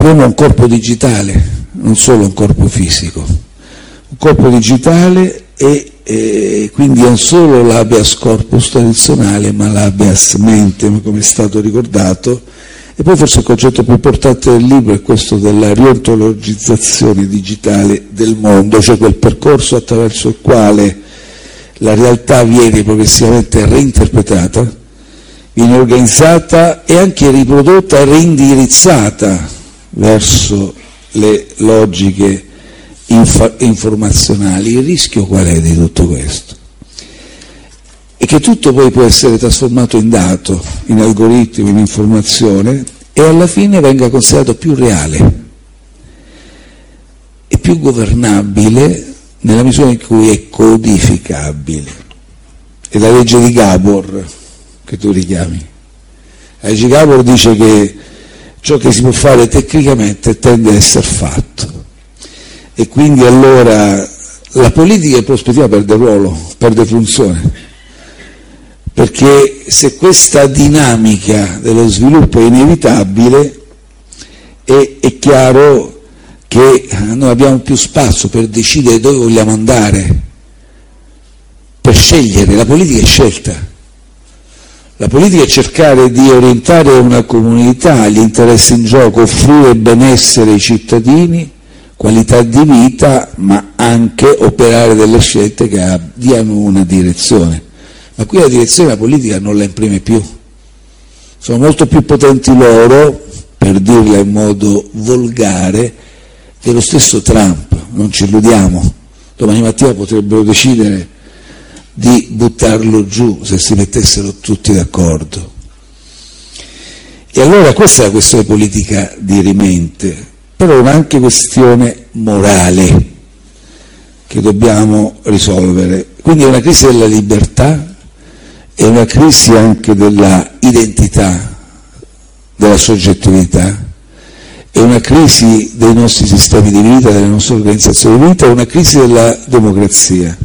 abbiamo un corpo digitale, non solo un corpo fisico, un corpo digitale e quindi non solo l'habeas corpus tradizionale, ma l'habeas mentem, come è stato ricordato. E poi forse il concetto più importante del libro è questo della riontologizzazione digitale del mondo, cioè quel percorso attraverso il quale la realtà viene progressivamente reinterpretata, viene organizzata e anche riprodotta e reindirizzata verso le logiche informazionali. Il rischio qual è di tutto questo? È che tutto poi può essere trasformato in dato, in algoritmi, in informazione, e alla fine venga considerato più reale e più governabile nella misura in cui è codificabile. È la legge di Gabor che tu richiami. La legge di Gabor dice che ciò che si può fare tecnicamente tende a essere fatto, e quindi allora la politica in prospettiva perde ruolo, perde funzione, perché se questa dinamica dello sviluppo è inevitabile, è chiaro che noi abbiamo più spazio per decidere dove vogliamo andare, per scegliere. La politica è scelta. La politica è cercare di orientare una comunità, gli interessi in gioco, offrire benessere ai cittadini, qualità di vita, ma anche operare delle scelte che diano una direzione. Ma qui la direzione della politica non la imprime più. Sono molto più potenti loro, per dirla in modo volgare, dello stesso Trump. Non ci illudiamo. Domani mattina potrebbero decidere di buttarlo giù se si mettessero tutti d'accordo. E allora questa è la questione politica dirimente, però è anche questione morale che dobbiamo risolvere. Quindi è una crisi della libertà, è una crisi anche della identità, della soggettività, è una crisi dei nostri sistemi di vita, delle nostre organizzazioni di vita, è una crisi della democrazia.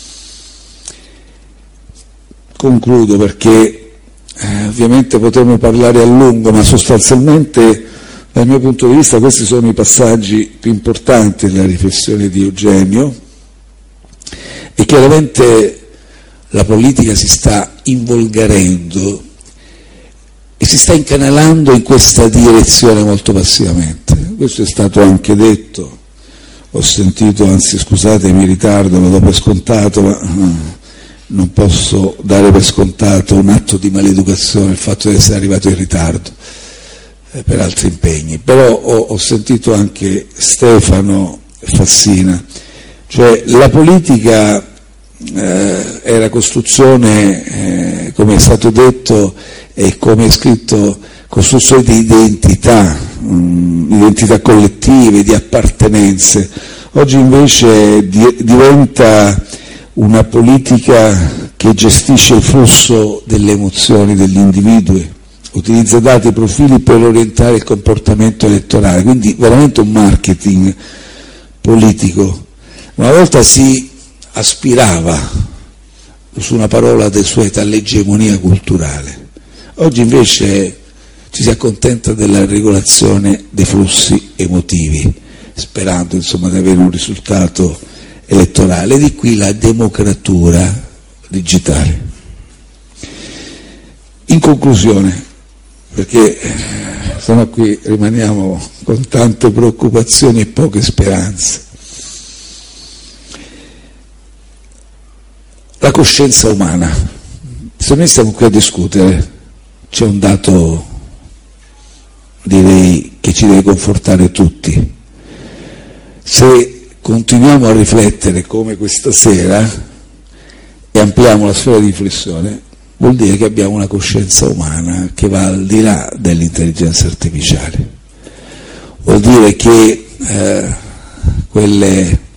Concludo perché ovviamente potremmo parlare a lungo, ma sostanzialmente dal mio punto di vista questi sono i passaggi più importanti della riflessione di Eugenio, e chiaramente la politica si sta involgarendo e si sta incanalando in questa direzione molto passivamente. Questo è stato anche detto, ho sentito, anzi scusatemi il ritardo, lo do per scontato, ma non posso dare per scontato un atto di maleducazione il fatto di essere arrivato in ritardo per altri impegni, però ho sentito anche Stefano Fassina, cioè la politica è la costruzione, come è stato detto e come è scritto, costruzione di identità, identità collettive, di appartenenze. Oggi invece diventa una politica che gestisce il flusso delle emozioni degli individui, utilizza dati e profili per orientare il comportamento elettorale, quindi veramente un marketing politico. Una volta si aspirava, su una parola desueta, all'egemonia culturale, oggi invece ci si accontenta della regolazione dei flussi emotivi, sperando insomma di avere un risultato elettorale. Di qui la democratura digitale. In conclusione, perché sennò qui rimaniamo con tante preoccupazioni e poche speranze, la coscienza umana. Se noi stiamo qui a discutere, c'è un dato, direi, che ci deve confortare tutti. Se continuiamo a riflettere come questa sera e ampliamo la sfera di riflessione, vuol dire che abbiamo una coscienza umana che va al di là dell'intelligenza artificiale. Vuol dire che quelle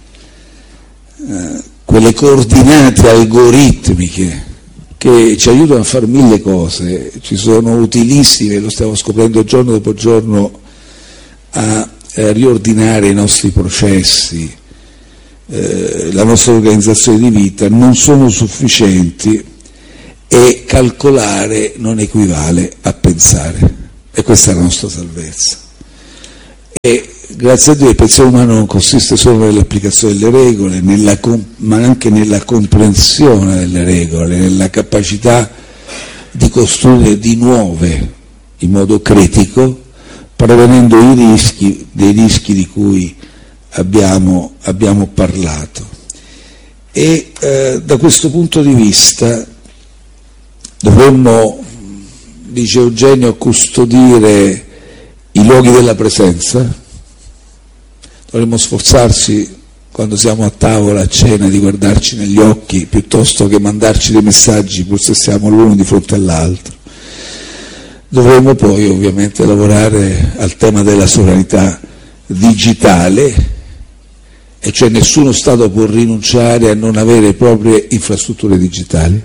coordinate algoritmiche che ci aiutano a fare mille cose, ci sono utilissime, lo stiamo scoprendo giorno dopo giorno, a riordinare i nostri processi, la nostra organizzazione di vita, non sono sufficienti, e calcolare non equivale a pensare, e questa è la nostra salvezza. E grazie a Dio il pensiero umano non consiste solo nell'applicazione delle regole, ma anche nella comprensione delle regole, nella capacità di costruire di nuove in modo critico, prevenendo dei rischi di cui abbiamo parlato. E da questo punto di vista dovremmo, dice Eugenio, custodire i luoghi della presenza, dovremmo sforzarci quando siamo a tavola a cena di guardarci negli occhi piuttosto che mandarci dei messaggi pur se siamo l'uno di fronte all'altro. Dovremmo poi ovviamente lavorare al tema della sovranità digitale, e cioè nessuno Stato può rinunciare a non avere proprie infrastrutture digitali,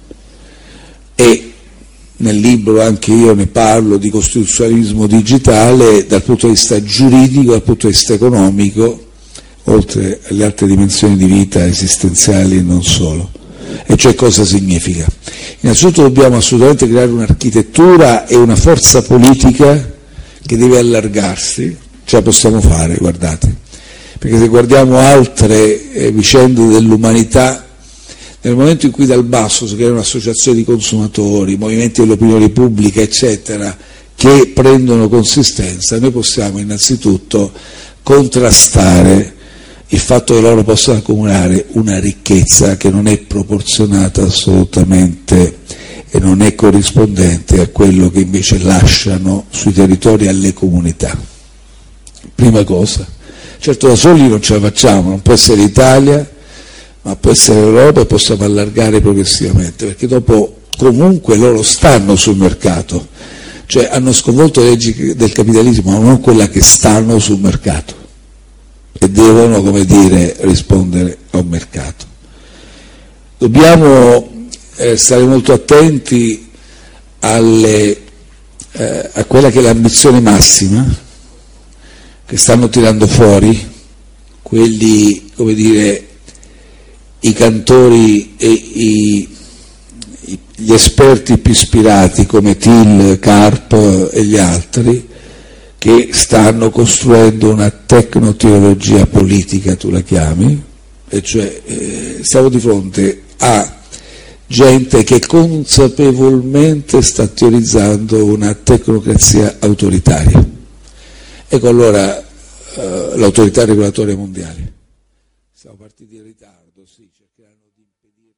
e nel libro anche io ne parlo di costituzionalismo digitale dal punto di vista giuridico, dal punto di vista economico, oltre alle altre dimensioni di vita esistenziali e non solo. E cioè cosa significa? Innanzitutto dobbiamo assolutamente creare un'architettura e una forza politica che deve allargarsi, ce la possiamo fare, guardate, perché se guardiamo altre vicende dell'umanità, nel momento in cui dal basso si creano associazioni di consumatori, movimenti dell'opinione pubblica, eccetera, che prendono consistenza, noi possiamo innanzitutto contrastare il fatto che loro possano accumulare una ricchezza che non è proporzionata assolutamente e non è corrispondente a quello che invece lasciano sui territori alle comunità. Prima cosa. Certo da soli non ce la facciamo, non può essere l'Italia, ma può essere l'Europa, e possiamo allargare progressivamente, perché dopo comunque loro stanno sul mercato, cioè hanno sconvolto le leggi del capitalismo, ma non quella che stanno sul mercato, e devono, come dire, rispondere a un mercato. Dobbiamo stare molto attenti a quella che è l'ambizione massima che stanno tirando fuori quelli, come dire, i cantori e gli esperti più ispirati come Thiel, Karp e gli altri, che stanno costruendo una tecnoteologia politica, tu la chiami, e cioè siamo di fronte a gente che consapevolmente sta teorizzando una tecnocrazia autoritaria. Ecco allora l'autorità regolatoria mondiale. Siamo partiti in ritardo, sì, cercheranno di impedirci.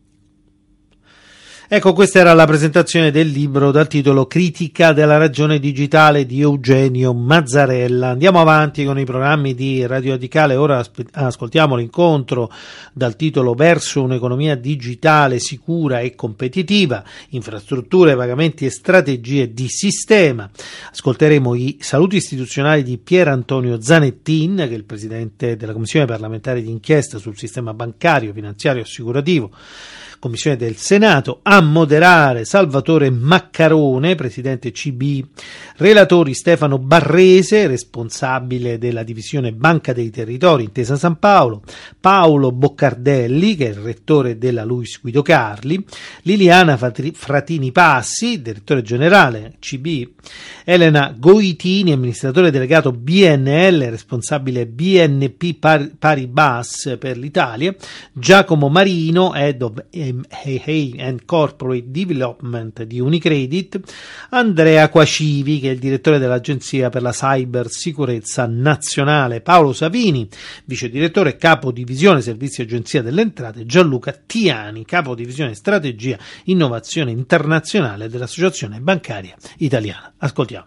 Ecco, questa era la presentazione del libro dal titolo Critica della ragione digitale di Eugenio Mazzarella. Andiamo avanti con i programmi di Radio Radicale. Ora ascoltiamo l'incontro dal titolo Verso un'economia digitale sicura e competitiva, infrastrutture, pagamenti e strategie di sistema. Ascolteremo i saluti istituzionali di Pier Antonio Zanettin, che è il presidente della Commissione parlamentare di inchiesta sul sistema bancario, finanziario e assicurativo, Commissione del Senato. A moderare Salvatore Maccarone, presidente CB, relatori Stefano Barrese, responsabile della divisione Banca dei Territori, Intesa San Paolo, Paolo Boccardelli, che è il rettore della Luis Guido Carli, Liliana Fratini Passi, direttore generale CB, Elena Goitini, amministratore delegato BNL, responsabile BNP Paribas per l'Italia, Giacomo Marino, Head of M&A and Corporate Development di Unicredit, Andrea Quacivi, che è il direttore dell'Agenzia per la Cybersicurezza Nazionale, Paolo Savini, vice direttore e capo divisione Servizi Agenzia delle Entrate, Gianluca Tiani, capo divisione Strategia Innovazione Internazionale dell'Associazione Bancaria Italiana. Ascoltiamo.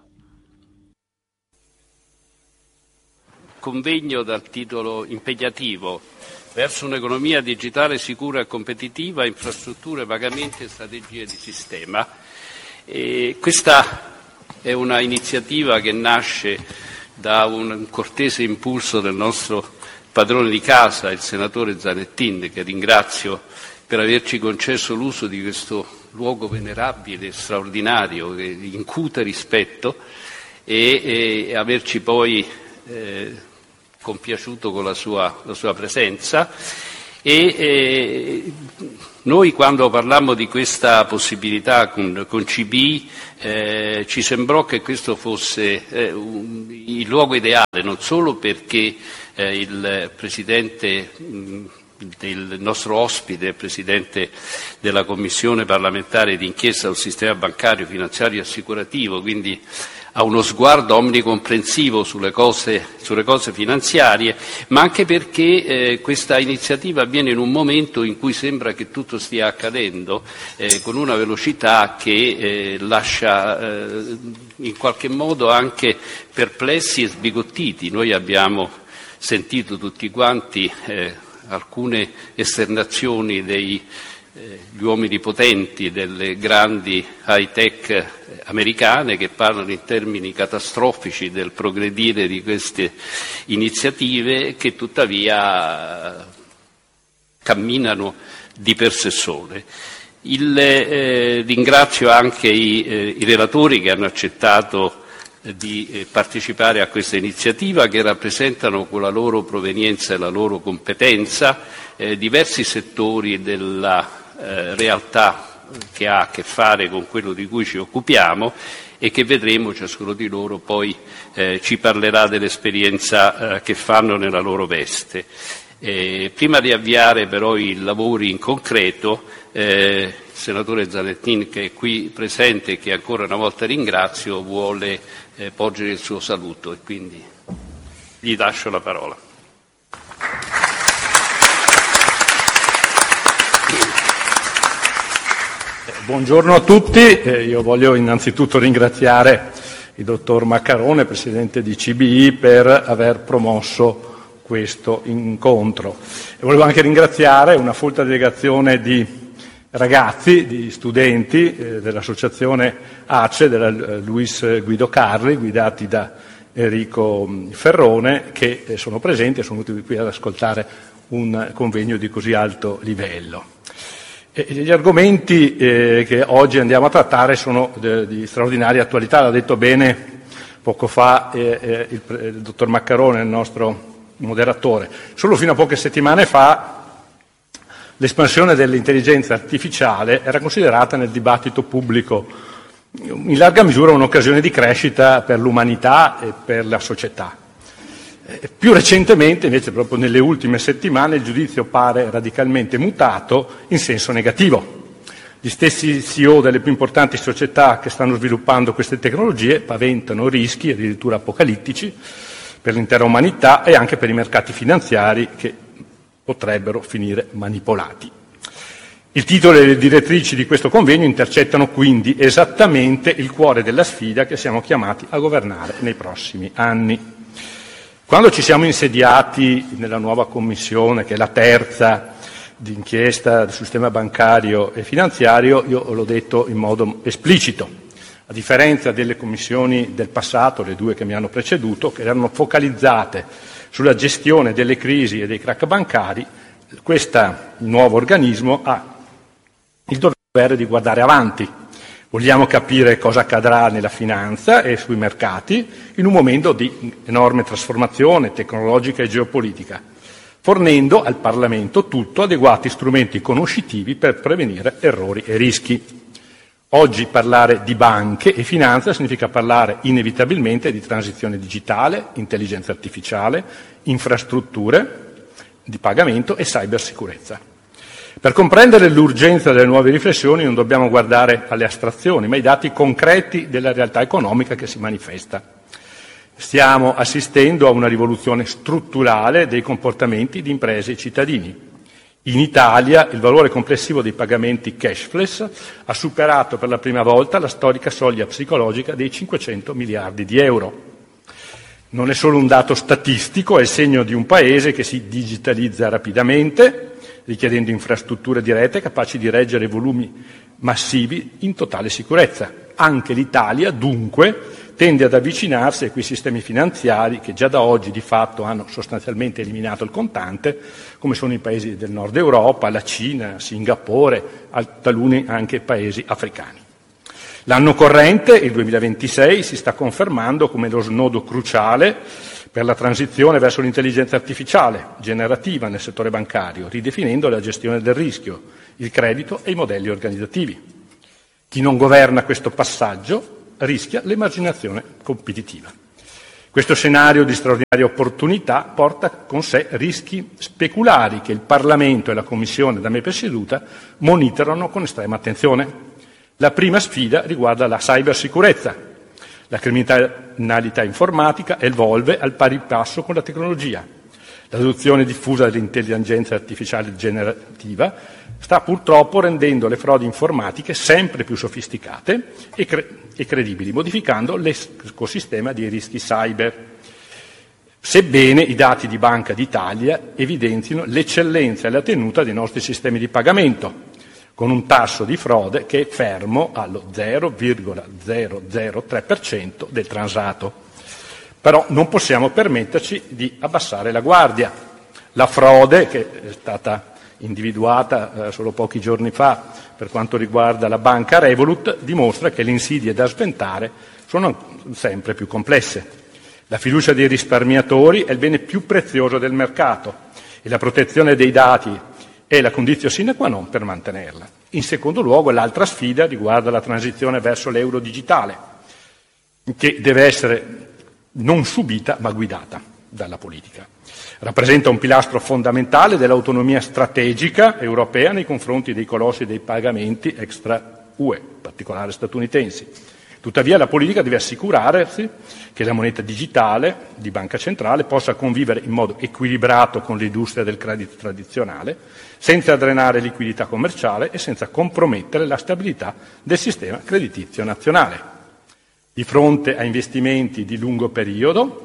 Convegno dal titolo impegnativo: Verso un'economia digitale sicura e competitiva, infrastrutture, pagamenti e strategie di sistema. Questa è una iniziativa che nasce da un cortese impulso del nostro padrone di casa, il senatore Zanettin, che ringrazio per averci concesso l'uso di questo luogo venerabile e straordinario che incute rispetto e averci poi compiaciuto con la sua presenza, e Noi quando parlammo di questa possibilità con CBI ci sembrò che questo fosse il luogo ideale, non solo perché il Presidente del nostro ospite, Presidente della Commissione parlamentare d'inchiesta sul sistema bancario, finanziario e assicurativo, quindi ha uno sguardo omnicomprensivo sulle cose finanziarie, ma anche perché questa iniziativa avviene in un momento in cui sembra che tutto stia accadendo con una velocità che lascia in qualche modo anche perplessi e sbigottiti. Noi abbiamo sentito tutti quanti alcune esternazioni degli uomini potenti delle grandi high-tech americane che parlano in termini catastrofici del progredire di queste iniziative che tuttavia camminano di per sé sole. Ringrazio anche i relatori che hanno accettato di partecipare a questa iniziativa, che rappresentano con la loro provenienza e la loro competenza diversi settori della realtà che ha a che fare con quello di cui ci occupiamo e che vedremo, ciascuno di loro poi ci parlerà dell'esperienza che fanno nella loro veste. Prima di avviare però i lavori in concreto, il senatore Zanettin, che è qui presente e che ancora una volta ringrazio, vuole porgere il suo saluto e quindi gli lascio la parola. Buongiorno a tutti, io voglio innanzitutto ringraziare il dottor Maccarone, presidente di CBI, per aver promosso questo incontro. E volevo anche ringraziare una folta delegazione di ragazzi, di studenti dell'associazione ACE, della Luis Guido Carli, guidati da Enrico Ferrone, che sono presenti e sono venuti qui ad ascoltare un convegno di così alto livello. Gli argomenti che oggi andiamo a trattare sono di straordinaria attualità, l'ha detto bene poco fa il dottor Maccarone, il nostro moderatore. Solo fino a poche settimane fa l'espansione dell'intelligenza artificiale era considerata nel dibattito pubblico in larga misura un'occasione di crescita per l'umanità e per la società. Più recentemente, invece, proprio nelle ultime settimane, il giudizio pare radicalmente mutato in senso negativo. Gli stessi CEO delle più importanti società che stanno sviluppando queste tecnologie paventano rischi addirittura apocalittici per l'intera umanità e anche per i mercati finanziari che potrebbero finire manipolati. Il titolo e le direttrici di questo convegno intercettano quindi esattamente il cuore della sfida che siamo chiamati a governare nei prossimi anni. Quando ci siamo insediati nella nuova commissione, che è la terza d'inchiesta sul sistema bancario e finanziario, io l'ho detto in modo esplicito. A differenza delle commissioni del passato, le due che mi hanno preceduto, che erano focalizzate sulla gestione delle crisi e dei crack bancari, questo nuovo organismo ha il dovere di guardare avanti. Vogliamo capire cosa accadrà nella finanza e sui mercati in un momento di enorme trasformazione tecnologica e geopolitica, fornendo al Parlamento tutto adeguati strumenti conoscitivi per prevenire errori e rischi. Oggi parlare di banche e finanza significa parlare inevitabilmente di transizione digitale, intelligenza artificiale, infrastrutture di pagamento e cybersicurezza. Per comprendere l'urgenza delle nuove riflessioni non dobbiamo guardare alle astrazioni, ma ai dati concreti della realtà economica che si manifesta. Stiamo assistendo a una rivoluzione strutturale dei comportamenti di imprese e cittadini. In Italia il valore complessivo dei pagamenti cashless ha superato per la prima volta la storica soglia psicologica dei 500 miliardi di euro. Non è solo un dato statistico, è il segno di un paese che si digitalizza rapidamente, richiedendo infrastrutture dirette capaci di reggere volumi massivi in totale sicurezza. Anche l'Italia, dunque, tende ad avvicinarsi a quei sistemi finanziari che già da oggi di fatto hanno sostanzialmente eliminato il contante, come sono i paesi del nord Europa, la Cina, Singapore, taluni anche paesi africani. L'anno corrente, il 2026, si sta confermando come lo snodo cruciale per la transizione verso l'intelligenza artificiale generativa nel settore bancario, ridefinendo la gestione del rischio, il credito e i modelli organizzativi. Chi non governa questo passaggio rischia l'emarginazione competitiva. Questo scenario di straordinaria opportunità porta con sé rischi speculari che il Parlamento e la Commissione da me presieduta monitorano con estrema attenzione. La prima sfida riguarda la cybersicurezza. La criminalità informatica evolve al pari passo con la tecnologia. L'adozione diffusa dell'intelligenza artificiale generativa sta purtroppo rendendo le frodi informatiche sempre più sofisticate e credibili, modificando l'ecosistema dei rischi cyber. Sebbene i dati di Banca d'Italia evidenziano l'eccellenza e la tenuta dei nostri sistemi di pagamento, con un tasso di frode che è fermo allo 0,003% del transato. Però non possiamo permetterci di abbassare la guardia. La frode, che è stata individuata solo pochi giorni fa per quanto riguarda la banca Revolut, dimostra che le insidie da sventare sono sempre più complesse. La fiducia dei risparmiatori è il bene più prezioso del mercato e la protezione dei dati è la condizione sine qua non per mantenerla. In secondo luogo, l'altra sfida riguarda la transizione verso l'euro digitale, che deve essere non subita ma guidata dalla politica. Rappresenta un pilastro fondamentale dell'autonomia strategica europea nei confronti dei colossi dei pagamenti extra UE, in particolare statunitensi. Tuttavia la politica deve assicurarsi che la moneta digitale di banca centrale possa convivere in modo equilibrato con l'industria del credito tradizionale, senza drenare liquidità commerciale e senza compromettere la stabilità del sistema creditizio nazionale. Di fronte a investimenti di lungo periodo,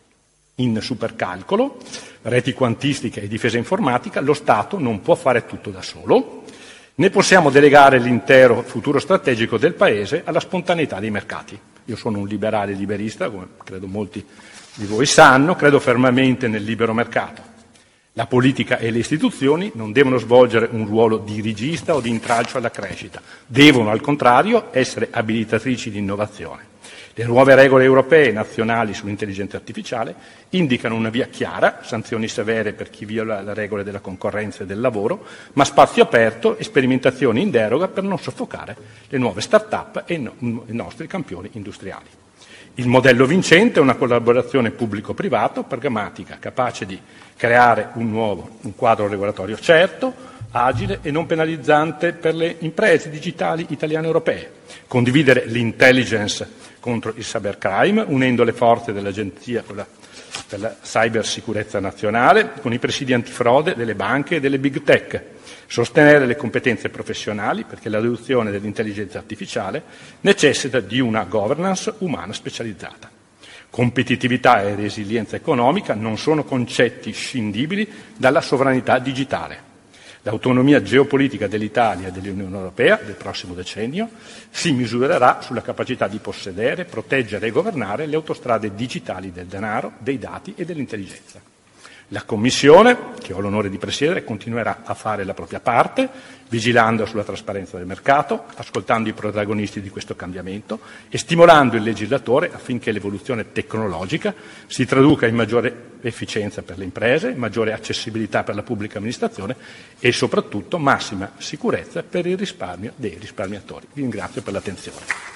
in supercalcolo, reti quantistiche e difesa informatica, lo Stato non può fare tutto da solo, né possiamo delegare l'intero futuro strategico del Paese alla spontaneità dei mercati. Io sono un liberale liberista, come credo molti di voi sanno, credo fermamente nel libero mercato. La politica e le istituzioni non devono svolgere un ruolo dirigista o di intralcio alla crescita, devono al contrario essere abilitatrici di innovazione. Le nuove regole europee e nazionali sull'intelligenza artificiale indicano una via chiara, sanzioni severe per chi viola le regole della concorrenza e del lavoro, ma spazio aperto e sperimentazioni in deroga per non soffocare le nuove start-up e i nostri campioni industriali. Il modello vincente è una collaborazione pubblico-privato, pragmatica, capace di creare un quadro regolatorio certo, agile e non penalizzante per le imprese digitali italiane e europee. Condividere l'intelligence contro il cybercrime, unendo le forze dell'Agenzia per la cybersicurezza nazionale con i presidi antifrode delle banche e delle big tech. Sostenere le competenze professionali, perché l'adozione dell'intelligenza artificiale necessita di una governance umana specializzata. Competitività e resilienza economica non sono concetti scindibili dalla sovranità digitale. L'autonomia geopolitica dell'Italia e dell'Unione Europea del prossimo decennio si misurerà sulla capacità di possedere, proteggere e governare le autostrade digitali del denaro, dei dati e dell'intelligenza. La Commissione, che ho l'onore di presiedere, continuerà a fare la propria parte, vigilando sulla trasparenza del mercato, ascoltando i protagonisti di questo cambiamento e stimolando il legislatore affinché l'evoluzione tecnologica si traduca in maggiore efficienza per le imprese, maggiore accessibilità per la pubblica amministrazione e soprattutto massima sicurezza per il risparmio dei risparmiatori. Vi ringrazio per l'attenzione.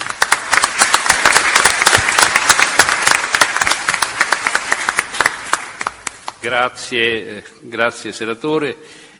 Grazie senatore.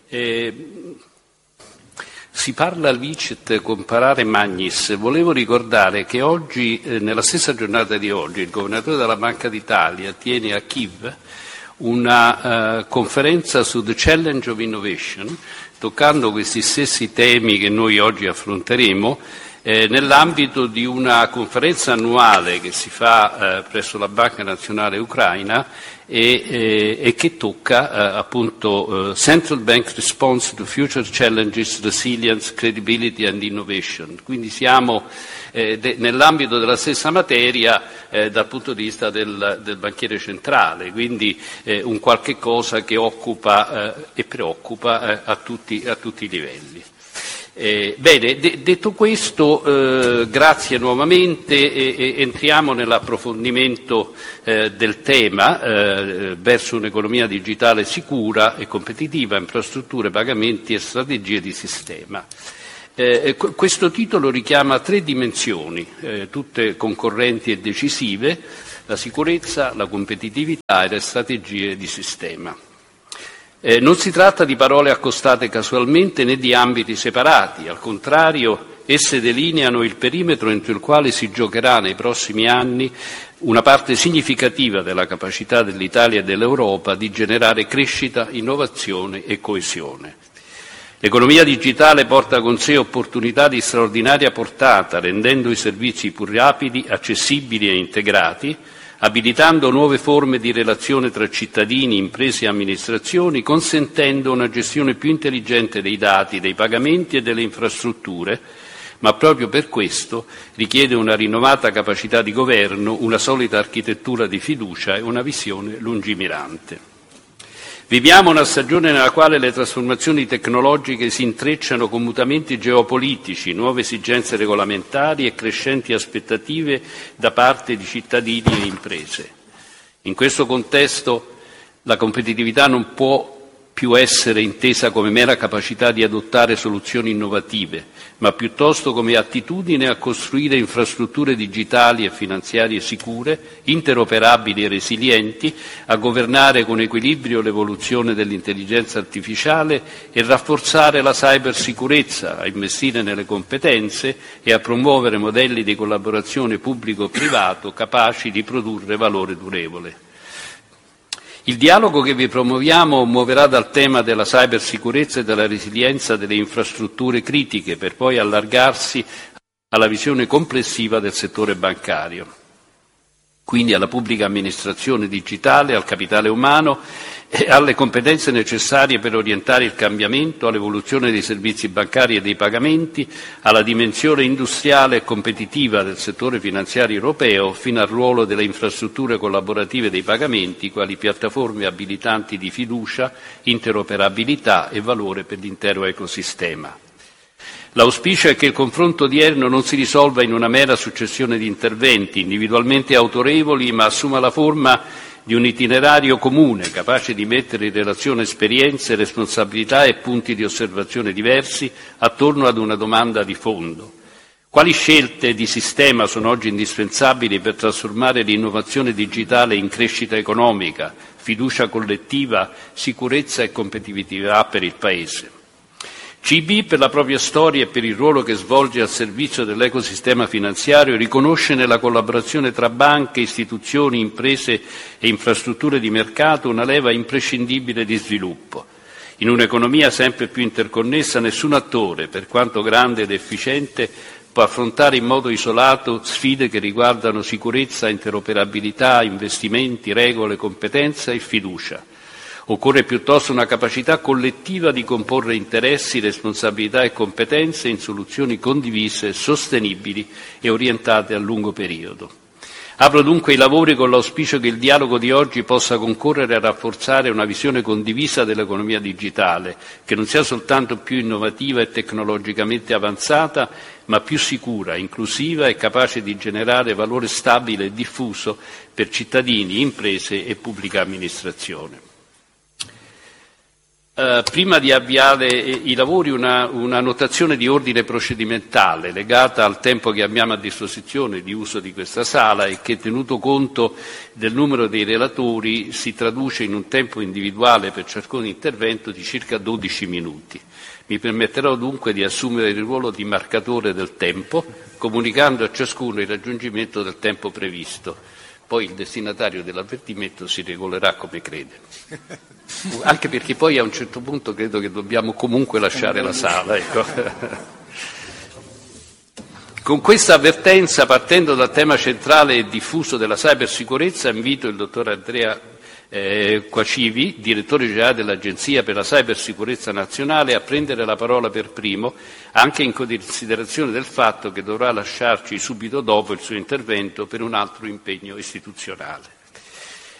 Si parla licet comparare magnis. Volevo ricordare che oggi, nella stessa giornata di oggi, il governatore della Banca d'Italia tiene a Kiev una conferenza su The Challenge of Innovation, toccando questi stessi temi che noi oggi affronteremo, nell'ambito di una conferenza annuale che si fa presso la Banca Nazionale Ucraina e che tocca appunto Central Bank Response to Future Challenges, Resilience, Credibility and Innovation. Quindi siamo nell'ambito della stessa materia dal punto di vista del banchiere centrale, quindi un qualche cosa che occupa e preoccupa a tutti i livelli. Bene, detto questo, grazie nuovamente, entriamo nell'approfondimento del tema verso un'economia digitale sicura e competitiva, infrastrutture, pagamenti e strategie di sistema. Questo titolo richiama 3 dimensioni, tutte concorrenti e decisive: la sicurezza, la competitività e le strategie di sistema. Non si tratta di parole accostate casualmente né di ambiti separati, al contrario, esse delineano il perimetro entro il quale si giocherà nei prossimi anni una parte significativa della capacità dell'Italia e dell'Europa di generare crescita, innovazione e coesione. L'economia digitale porta con sé opportunità di straordinaria portata, rendendo i servizi più rapidi, accessibili e integrati, abilitando nuove forme di relazione tra cittadini, imprese e amministrazioni, consentendo una gestione più intelligente dei dati, dei pagamenti e delle infrastrutture, ma proprio per questo richiede una rinnovata capacità di governo, una solida architettura di fiducia e una visione lungimirante. Viviamo una stagione nella quale le trasformazioni tecnologiche si intrecciano con mutamenti geopolitici, nuove esigenze regolamentari e crescenti aspettative da parte di cittadini e imprese. In questo contesto la competitività non può più essere intesa come mera capacità di adottare soluzioni innovative, ma piuttosto come attitudine a costruire infrastrutture digitali e finanziarie sicure, interoperabili e resilienti, a governare con equilibrio l'evoluzione dell'intelligenza artificiale e rafforzare la cybersicurezza, a investire nelle competenze e a promuovere modelli di collaborazione pubblico-privato capaci di produrre valore durevole. Il dialogo che vi promuoviamo muoverà dal tema della cybersicurezza e della resilienza delle infrastrutture critiche, per poi allargarsi alla visione complessiva del settore bancario, quindi alla pubblica amministrazione digitale, al capitale umano e alle competenze necessarie per orientare il cambiamento, all'evoluzione dei servizi bancari e dei pagamenti, alla dimensione industriale e competitiva del settore finanziario europeo, fino al ruolo delle infrastrutture collaborative dei pagamenti, quali piattaforme abilitanti di fiducia, interoperabilità e valore per l'intero ecosistema. L'auspicio è che il confronto odierno non si risolva in una mera successione di interventi individualmente autorevoli, ma assuma la forma di un itinerario comune, capace di mettere in relazione esperienze, responsabilità e punti di osservazione diversi attorno ad una domanda di fondo. Quali scelte di sistema sono oggi indispensabili per trasformare l'innovazione digitale in crescita economica, fiducia collettiva, sicurezza e competitività per il Paese? CB, per la propria storia e per il ruolo che svolge al servizio dell'ecosistema finanziario, riconosce nella collaborazione tra banche, istituzioni, imprese e infrastrutture di mercato una leva imprescindibile di sviluppo. In un'economia sempre più interconnessa, nessun attore, per quanto grande ed efficiente, può affrontare in modo isolato sfide che riguardano sicurezza, interoperabilità, investimenti, regole, competenza e fiducia. Occorre piuttosto una capacità collettiva di comporre interessi, responsabilità e competenze in soluzioni condivise, sostenibili e orientate a lungo periodo. Apro dunque i lavori con l'auspicio che il dialogo di oggi possa concorrere a rafforzare una visione condivisa dell'economia digitale, che non sia soltanto più innovativa e tecnologicamente avanzata, ma più sicura, inclusiva e capace di generare valore stabile e diffuso per cittadini, imprese e pubblica amministrazione. Prima di avviare i lavori una notazione di ordine procedimentale legata al tempo che abbiamo a disposizione di uso di questa sala e che, tenuto conto del numero dei relatori, si traduce in un tempo individuale per ciascun intervento di circa 12 minuti. Mi permetterò dunque di assumere il ruolo di marcatore del tempo, comunicando a ciascuno il raggiungimento del tempo previsto. Poi il destinatario dell'avvertimento si regolerà come crede. Anche perché poi a un certo punto credo che dobbiamo comunque lasciare la sala. Ecco. Con questa avvertenza, partendo dal tema centrale e diffuso della cybersicurezza, invito il dottor Andrea Quacivi, direttore generale dell'Agenzia per la Cybersicurezza Nazionale, a prendere la parola per primo, anche in considerazione del fatto che dovrà lasciarci subito dopo il suo intervento per un altro impegno istituzionale.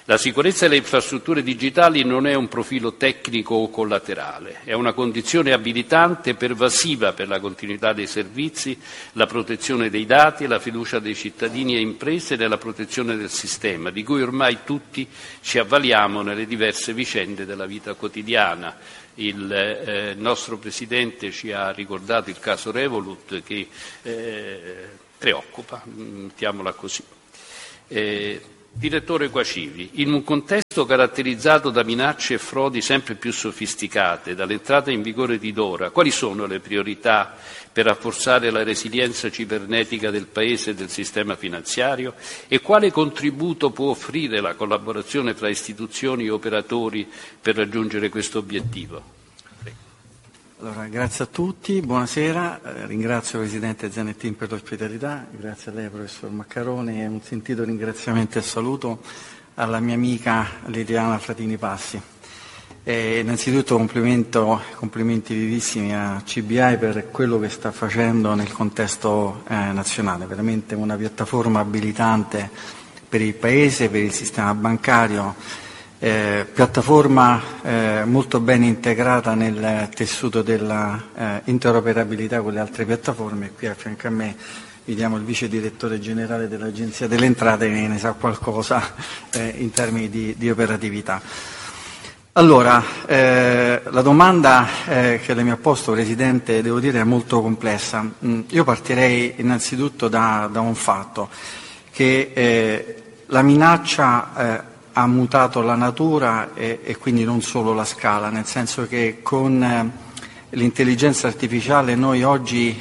La sicurezza delle infrastrutture digitali non è un profilo tecnico o collaterale, è una condizione abilitante pervasiva per la continuità dei servizi, la protezione dei dati e la fiducia dei cittadini e imprese nella protezione del sistema, di cui ormai tutti ci avvaliamo nelle diverse vicende della vita quotidiana. Il nostro Presidente ci ha ricordato il caso Revolut che preoccupa, mettiamola così. Direttore Guacivi, in un contesto caratterizzato da minacce e frodi sempre più sofisticate, dall'entrata in vigore di Dora, quali sono le priorità per rafforzare la resilienza cibernetica del Paese e del sistema finanziario e quale contributo può offrire la collaborazione tra istituzioni e operatori per raggiungere questo obiettivo? Allora, grazie a tutti, buonasera, ringrazio il Presidente Zanettin per l'ospitalità, grazie a lei Professor Maccarone e un sentito ringraziamento e saluto alla mia amica Liliana Fratini Passi. Innanzitutto complimenti vivissimi a CBI per quello che sta facendo nel contesto nazionale, veramente una piattaforma abilitante per il Paese, per il sistema bancario, piattaforma molto ben integrata nel tessuto della interoperabilità con le altre piattaforme. Qui a fianco a me vediamo il vice direttore generale dell'Agenzia delle Entrate che ne sa qualcosa in termini di operatività. Allora, la domanda che lei mi ha posto, Presidente, devo dire è molto complessa. Io partirei innanzitutto da un fatto, che la minaccia ha mutato la natura e quindi non solo la scala, nel senso che con l'intelligenza artificiale noi oggi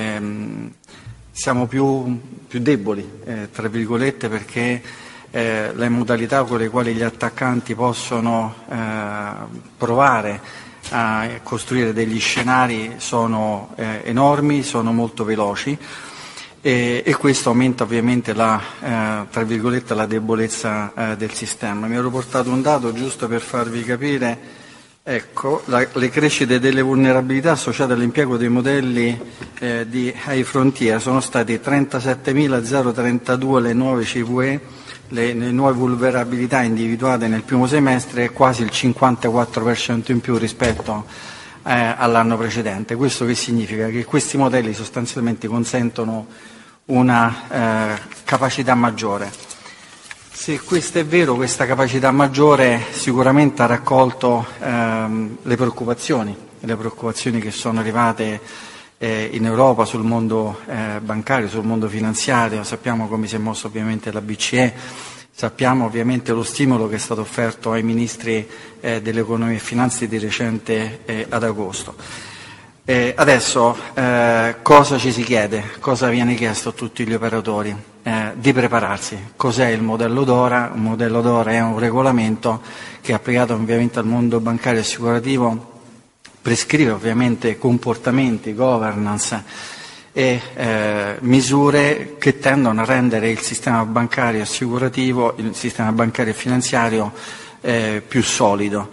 siamo più deboli, tra virgolette, perché le modalità con le quali gli attaccanti possono provare a costruire degli scenari sono enormi, sono molto veloci. E questo aumenta ovviamente tra virgolette, la debolezza del sistema. Mi ero portato un dato giusto per farvi capire, ecco, le crescite delle vulnerabilità associate all'impiego dei modelli di high frontier sono stati 37.032 le nuove CVE, le nuove vulnerabilità individuate nel primo semestre, quasi il 54% in più rispetto all'anno precedente. Questo che significa? Che questi modelli sostanzialmente consentono una capacità maggiore. Se questo è vero, questa capacità maggiore sicuramente ha raccolto le preoccupazioni che sono arrivate in Europa sul mondo bancario, sul mondo finanziario. Sappiamo come si è mosso ovviamente la BCE, sappiamo ovviamente lo stimolo che è stato offerto ai ministri dell'economia e finanze di recente ad agosto. Adesso cosa ci si chiede? Cosa viene chiesto a tutti gli operatori? Di prepararsi. Cos'è il modello DORA? Un modello DORA è un regolamento che, applicato ovviamente al mondo bancario e assicurativo, prescrive ovviamente comportamenti, governance e misure che tendono a rendere il sistema bancario assicurativo, il sistema bancario e finanziario più solido.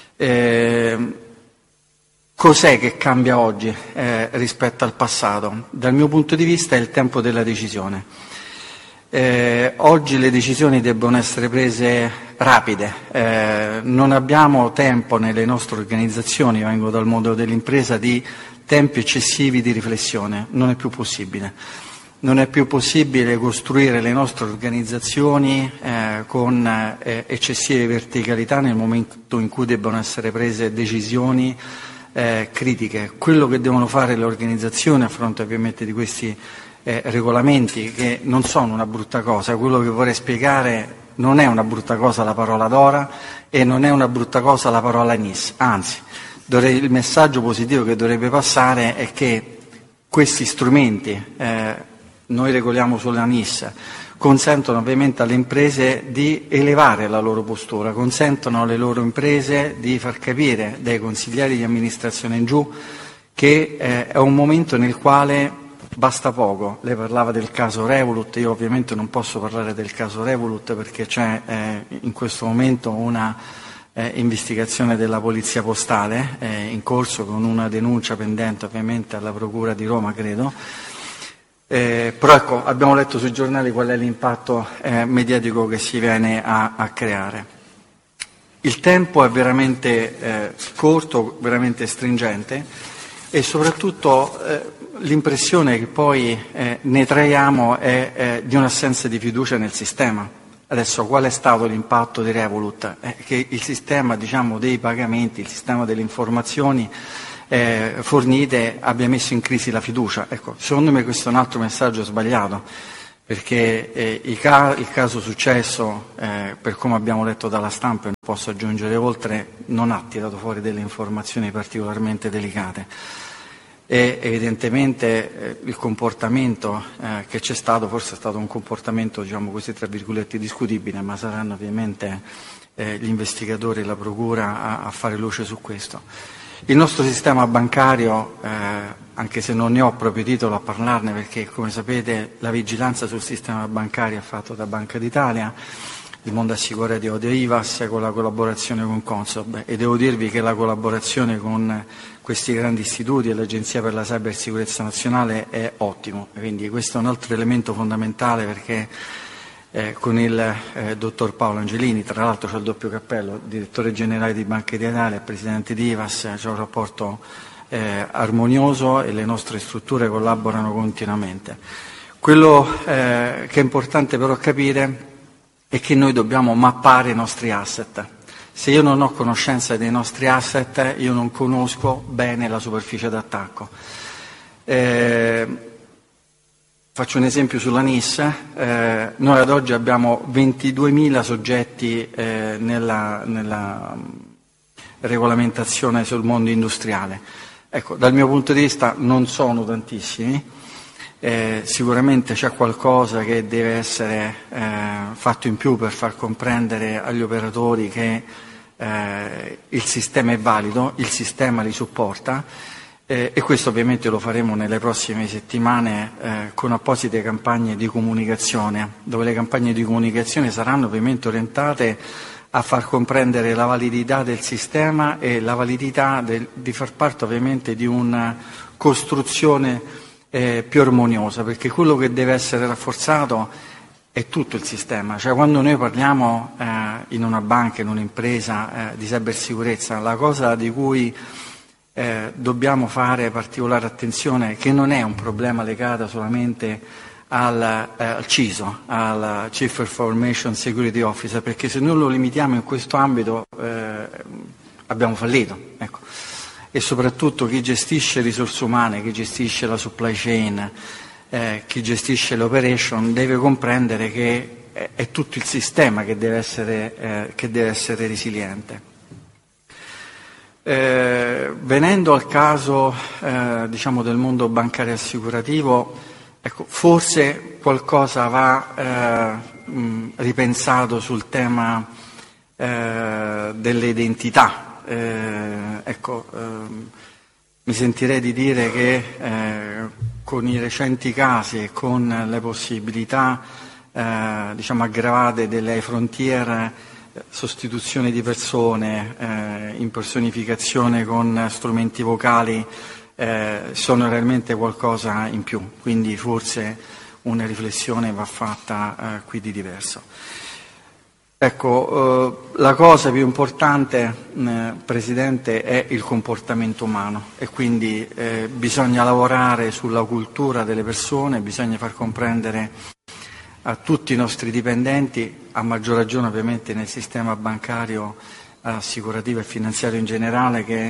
Cos'è che cambia oggi rispetto al passato? Dal mio punto di vista è il tempo della decisione. Oggi le decisioni debbono essere prese rapide, non abbiamo tempo nelle nostre organizzazioni, vengo dal mondo dell'impresa, di tempi eccessivi di riflessione, non è più possibile. Non è più possibile costruire le nostre organizzazioni con eccessive verticalità nel momento in cui debbono essere prese decisioni critiche. Quello che devono fare le organizzazioni a fronte ovviamente di questi regolamenti, che non sono una brutta cosa, quello che vorrei spiegare, non è una brutta cosa la parola DORA e non è una brutta cosa la parola NIS, anzi il messaggio positivo che dovrebbe passare è che questi strumenti, noi regoliamo sulla NIS, consentono ovviamente alle imprese di elevare la loro postura, consentono alle loro imprese di far capire dai consiglieri di amministrazione in giù che è un momento nel quale basta poco. Lei parlava del caso Revolut, io ovviamente non posso parlare del caso Revolut perché c'è in questo momento una investigazione della Polizia Postale in corso con una denuncia pendente ovviamente alla Procura di Roma, credo. Però ecco, abbiamo letto sui giornali qual è l'impatto mediatico che si viene a creare. Il tempo è veramente corto, veramente stringente, e soprattutto l'impressione che poi ne traiamo è di un'assenza di fiducia nel sistema. Adesso qual è stato l'impatto di Revolut? Che il sistema, diciamo, dei pagamenti, il sistema delle informazioni fornite abbia messo in crisi la fiducia. Ecco, secondo me questo è un altro messaggio sbagliato, perché il caso successo, per come abbiamo letto dalla stampa, e non posso aggiungere oltre, non ha tirato fuori delle informazioni particolarmente delicate. E evidentemente il comportamento che c'è stato forse è stato un comportamento, diciamo così, tra virgolette, discutibile, ma saranno ovviamente gli investigatori e la procura a fare luce su questo. Il nostro sistema bancario, anche se non ne ho proprio titolo a parlarne, perché come sapete la vigilanza sul sistema bancario è fatta da Banca d'Italia, il mondo assicurativo di IVAS con la collaborazione con Consob, e devo dirvi che la collaborazione con questi grandi istituti e l'Agenzia per la Cybersicurezza Nazionale è ottimo, quindi questo è un altro elemento fondamentale, perché con il dottor Paolo Angelini, tra l'altro c'è il doppio cappello, direttore generale di Banca d'Italia e presidente di IVAS, c'è un rapporto armonioso e le nostre strutture collaborano continuamente. Quello che è importante però capire è che noi dobbiamo mappare i nostri asset. Se io non ho conoscenza dei nostri asset, io non conosco bene la superficie d'attacco. Faccio un esempio sulla NIS. Noi ad oggi abbiamo 22.000 soggetti nella regolamentazione sul mondo industriale. Ecco, dal mio punto di vista non sono tantissimi. Sicuramente c'è qualcosa che deve essere fatto in più per far comprendere agli operatori che il sistema è valido, il sistema li supporta, e questo ovviamente lo faremo nelle prossime settimane con apposite campagne di comunicazione, dove le campagne di comunicazione saranno ovviamente orientate a far comprendere la validità del sistema e la validità di far parte ovviamente di una costruzione più armoniosa, perché quello che deve essere rafforzato è tutto il sistema. Cioè, quando noi parliamo in una banca, in un'impresa di cybersicurezza, la cosa di cui dobbiamo fare particolare attenzione, che non è un problema legato solamente al CISO, al Chief Information Security Officer, perché se noi lo limitiamo in questo ambito abbiamo fallito. Ecco. E soprattutto chi gestisce risorse umane, chi gestisce la supply chain, chi gestisce l'operation deve comprendere che è tutto il sistema che deve essere resiliente. Venendo al caso diciamo del mondo bancario assicurativo, ecco, forse qualcosa va ripensato sul tema delle identità. Mi sentirei di dire che con i recenti casi e con le possibilità diciamo aggravate delle frontiere, sostituzione di persone, impersonificazione con strumenti vocali, sono realmente qualcosa in più, quindi forse una riflessione va fatta qui di diverso. Ecco, la cosa più importante, Presidente, è il comportamento umano, e quindi bisogna lavorare sulla cultura delle persone, bisogna far comprendere a tutti i nostri dipendenti, a maggior ragione ovviamente nel sistema bancario, assicurativo e finanziario in generale, che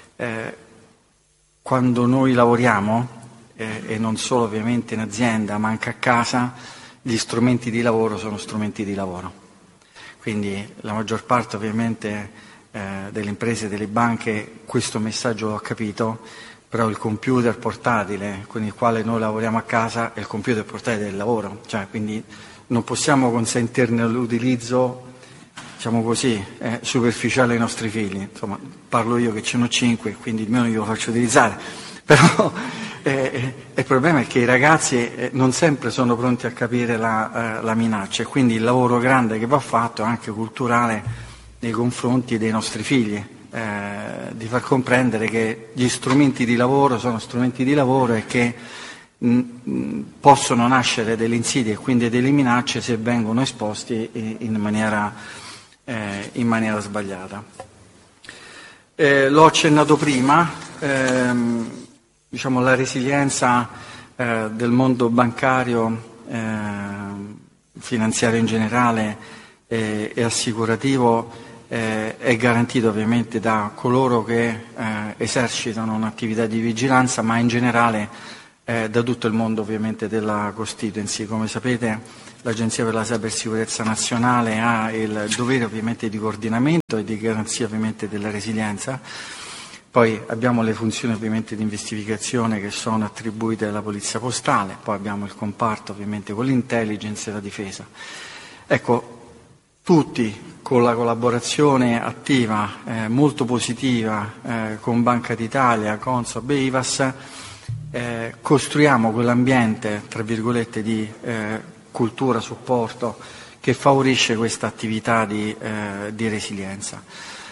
quando noi lavoriamo, e non solo ovviamente in azienda ma anche a casa, gli strumenti di lavoro sono strumenti di lavoro. Quindi la maggior parte ovviamente delle imprese e delle banche questo messaggio l'ho capito, però il computer portatile con il quale noi lavoriamo a casa è il computer portatile del lavoro, cioè, quindi non possiamo consentirne l'utilizzo, diciamo così, superficiale ai nostri figli. Insomma, parlo io che ce ne ho 5, quindi almeno io lo faccio utilizzare, però il problema è che i ragazzi non sempre sono pronti a capire la minaccia, e quindi il lavoro grande che va fatto è anche culturale nei confronti dei nostri figli, di far comprendere che gli strumenti di lavoro sono strumenti di lavoro e che possono nascere delle insidie e quindi delle minacce se vengono esposti in maniera sbagliata. L'ho accennato prima, diciamo, la resilienza del mondo bancario, finanziario in generale e assicurativo è garantito ovviamente da coloro che esercitano un'attività di vigilanza, ma in generale da tutto il mondo ovviamente della constituency. Come sapete, l'Agenzia per la Cybersicurezza Nazionale ha il dovere ovviamente di coordinamento e di garanzia ovviamente della resilienza. Poi abbiamo le funzioni ovviamente di investigazione che sono attribuite alla Polizia Postale, poi abbiamo il comparto ovviamente con l'intelligence e la difesa. Ecco, tutti con la collaborazione attiva, molto positiva con Banca d'Italia, Consob e IVAS, costruiamo quell'ambiente, tra virgolette, di cultura, supporto che favorisce questa attività di resilienza.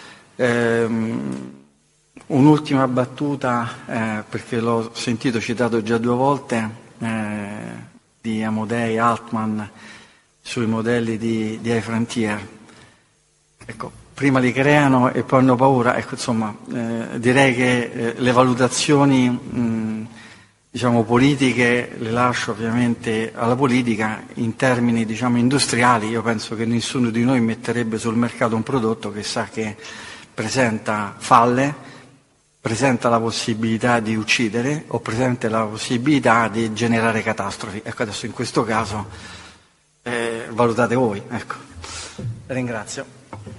Un'ultima battuta, perché l'ho sentito citato già 2 volte, di Amodei Altman sui modelli di iFrontier. Ecco, prima li creano e poi hanno paura. Ecco, insomma, direi che le valutazioni diciamo politiche le lascio ovviamente alla politica. In termini, diciamo, industriali, io penso che nessuno di noi metterebbe sul mercato un prodotto che sa che presenta falle, presenta la possibilità di uccidere o presenta la possibilità di generare catastrofi. Ecco, adesso in questo caso valutate voi. Ecco. Ringrazio.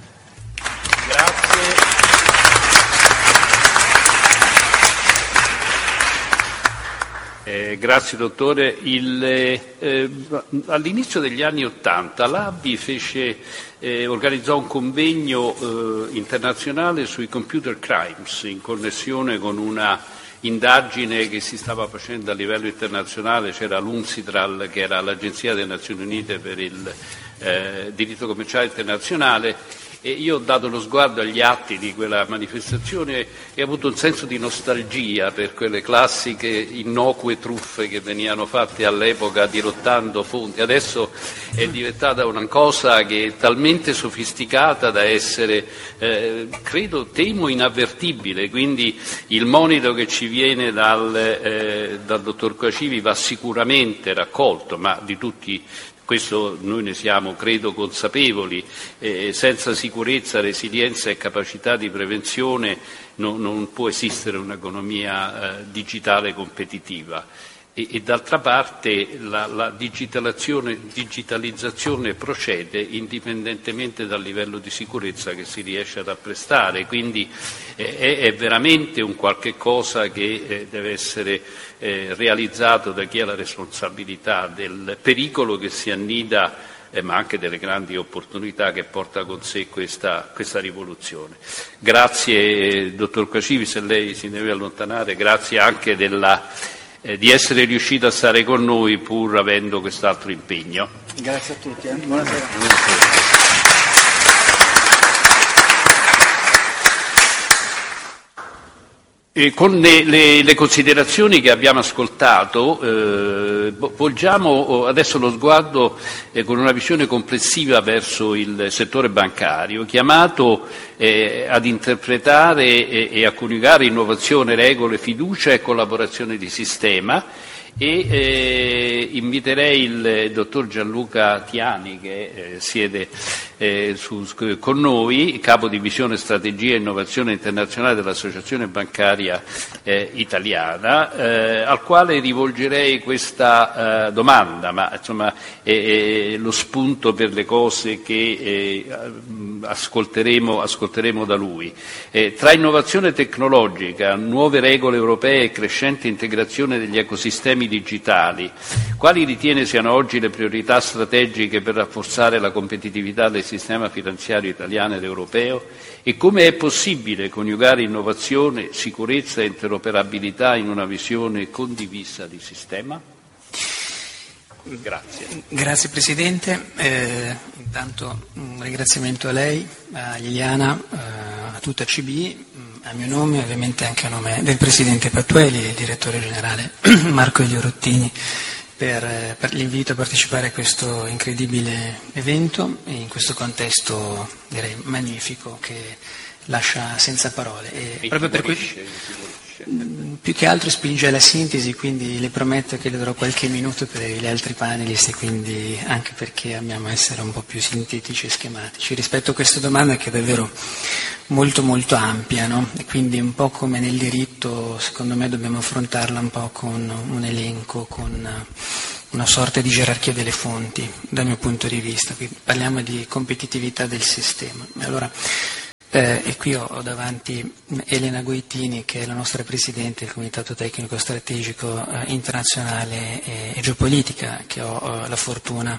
Grazie dottore. All'inizio degli anni '80 l'ABI organizzò un convegno internazionale sui computer crimes in connessione con una indagine che si stava facendo a livello internazionale. C'era l'UNCITRAL, che era l'Agenzia delle Nazioni Unite per il diritto commerciale internazionale, e io ho dato uno sguardo agli atti di quella manifestazione e ho avuto un senso di nostalgia per quelle classiche innocue truffe che venivano fatte all'epoca dirottando fonti. Adesso è diventata una cosa che è talmente sofisticata da essere, temo, inavvertibile. Quindi il monito che ci viene dal dottor Coacivi va sicuramente raccolto, ma di tutti. Questo noi ne siamo, credo, consapevoli. Senza sicurezza, resilienza e capacità di prevenzione non può esistere un'economia digitale competitiva. E d'altra parte la digitalizzazione procede indipendentemente dal livello di sicurezza che si riesce ad apprestare, quindi è veramente un qualche cosa che deve essere realizzato da chi ha la responsabilità del pericolo che si annida, ma anche delle grandi opportunità che porta con sé questa rivoluzione. Grazie dottor Coacivi, se lei si deve allontanare, grazie anche di essere riuscito a stare con noi pur avendo quest'altro impegno. Grazie a tutti. Buonasera. E con le considerazioni che abbiamo ascoltato volgiamo adesso lo sguardo con una visione complessiva verso il settore bancario, chiamato ad interpretare e a coniugare innovazione, regole, fiducia e collaborazione di sistema. E inviterei il dottor Gianluca Tiani, che siede con noi, capo divisione strategia e innovazione internazionale dell'Associazione Bancaria Italiana, al quale rivolgerei questa domanda, ma insomma lo spunto per le cose che ascolteremo da lui. Tra innovazione tecnologica, nuove regole europee e crescente integrazione degli ecosistemi digitali, quali ritiene siano oggi le priorità strategiche per rafforzare la competitività del sistema finanziario italiano ed europeo, e come è possibile coniugare innovazione, sicurezza e interoperabilità in una visione condivisa di sistema? Grazie. Grazie Presidente, intanto un ringraziamento a lei, a Liliana, a tutta CBI, a mio nome, ovviamente anche a nome del Presidente Patuelli e del Direttore Generale Marco Elio Rottini, per l'invito a partecipare a questo incredibile evento e in questo contesto, direi, magnifico che lascia senza parole. E proprio per più che altro spinge alla sintesi, quindi le prometto che le darò qualche minuto per gli altri panelist, e quindi anche perché amiamo essere un po' più sintetici e schematici rispetto a questa domanda che è davvero molto molto ampia, no? E quindi un po' come nel diritto, secondo me dobbiamo affrontarla un po' con un elenco, con una sorta di gerarchia delle fonti dal mio punto di vista. Quindi parliamo di competitività del sistema. Allora, e qui ho davanti Elena Goitini, che è la nostra Presidente del Comitato Tecnico Strategico Internazionale e Geopolitica, che ho la fortuna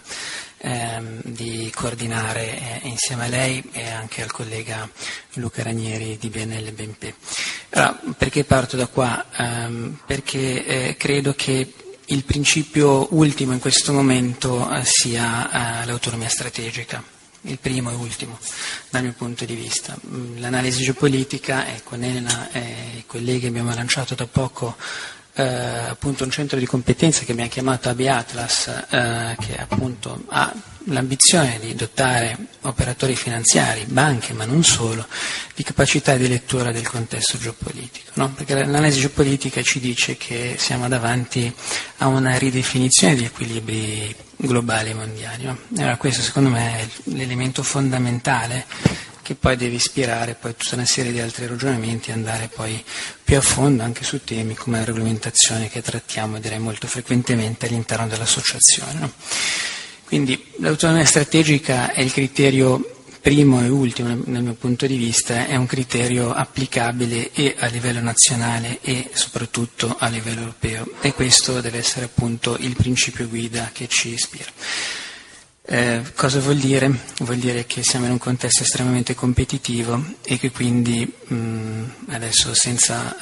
di coordinare insieme a lei e anche al collega Luca Ranieri di BNL BNP. Allora, perché parto da qua? Perché credo che il principio ultimo in questo momento sia l'autonomia strategica. Il primo e ultimo dal mio punto di vista. L'analisi geopolitica, con Elena e i colleghi abbiamo lanciato da poco appunto un centro di competenza che abbiamo chiamato AB Atlas, che appunto ha l'ambizione di dotare operatori finanziari, banche ma non solo, di capacità di lettura del contesto geopolitico, no? Perché l'analisi geopolitica ci dice che siamo davanti a una ridefinizione degli equilibri globali e mondiali, no? Allora questo secondo me è l'elemento fondamentale che poi deve ispirare poi tutta una serie di altri ragionamenti e andare poi più a fondo anche su temi come la regolamentazione che trattiamo, direi molto frequentemente all'interno dell'associazione, no? Quindi l'autonomia strategica è il criterio primo e ultimo nel mio punto di vista, è un criterio applicabile e a livello nazionale e soprattutto a livello europeo, e questo deve essere appunto il principio guida che ci ispira. Cosa vuol dire? Vuol dire che siamo in un contesto estremamente competitivo e che quindi adesso senza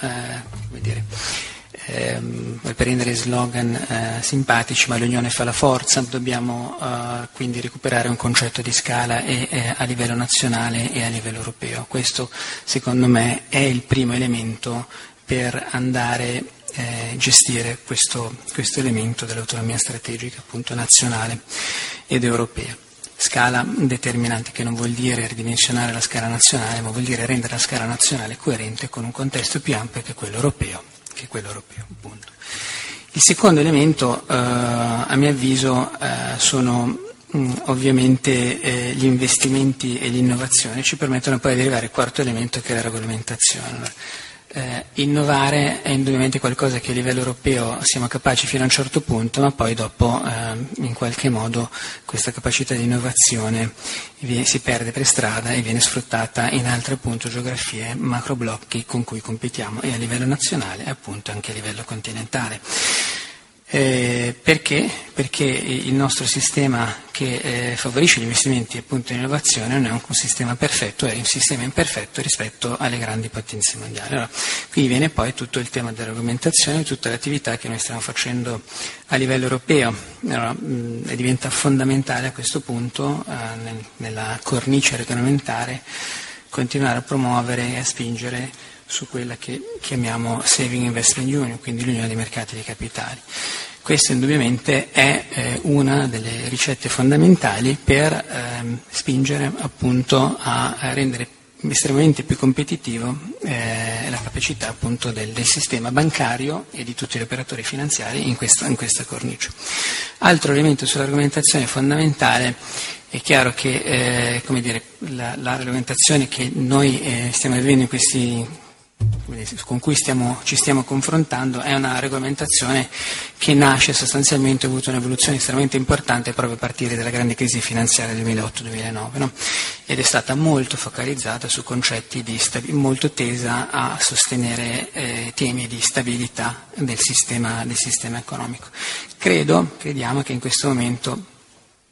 per prendere slogan simpatici, ma l'unione fa la forza, dobbiamo quindi recuperare un concetto di scala a livello nazionale e a livello europeo. Questo secondo me è il primo elemento per andare gestire questo elemento dell'autonomia strategica appunto nazionale ed europea. Scala determinante, che non vuol dire ridimensionare la scala nazionale, ma vuol dire rendere la scala nazionale coerente con un contesto più ampio che è quello europeo, appunto. Il secondo elemento, a mio avviso, sono ovviamente gli investimenti e l'innovazione. Ci permettono poi di arrivare al quarto elemento, che è la regolamentazione. Innovare è indubbiamente qualcosa che a livello europeo siamo capaci fino a un certo punto, ma poi dopo in qualche modo questa capacità di innovazione si perde per strada e viene sfruttata in altre appunto geografie, macroblocchi con cui competiamo, e a livello nazionale e appunto anche a livello continentale. Perché? Perché il nostro sistema che favorisce gli investimenti appunto in innovazione non è un sistema perfetto, è un sistema imperfetto rispetto alle grandi potenze mondiali. Allora, qui viene poi tutto il tema della regolamentazione, tutta l'attività che noi stiamo facendo a livello europeo. Allora, diventa fondamentale a questo punto, nella cornice regolamentare, continuare a promuovere e a spingere su quella che chiamiamo Saving Investment Union, quindi l'unione dei mercati dei capitali. Questa indubbiamente è una delle ricette fondamentali per spingere appunto a rendere estremamente più competitivo la capacità appunto del sistema bancario e di tutti gli operatori finanziari in questa cornice. Altro elemento sull'argomentazione fondamentale. È chiaro che la regolamentazione che noi stiamo vivendo con cui ci stiamo confrontando è una regolamentazione che nasce sostanzialmente, ha avuto un'evoluzione estremamente importante proprio a partire dalla grande crisi finanziaria del 2008-2009, no? Ed è stata molto focalizzata su concetti molto tesa a sostenere temi di stabilità del sistema economico. Crediamo che in questo momento